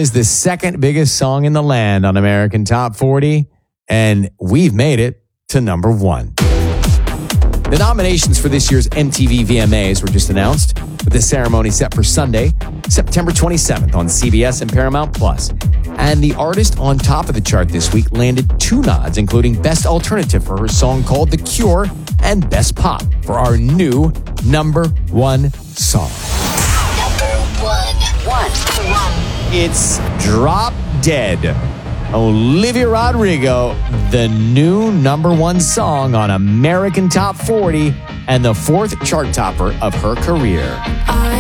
is the second biggest song in the land on American Top 40, and we've made it to number 1. The nominations for this year's MTV VMAs were just announced, with the ceremony set for Sunday, September 27th on CBS and Paramount Plus. And the artist on top of the chart this week landed 2 nods, including Best Alternative for her song called The Cure and Best Pop for our new number 1 song. Number 1. It's Drop Dead. Olivia Rodrigo, the new number 1 song on American Top 40 and the 4th chart topper of her career.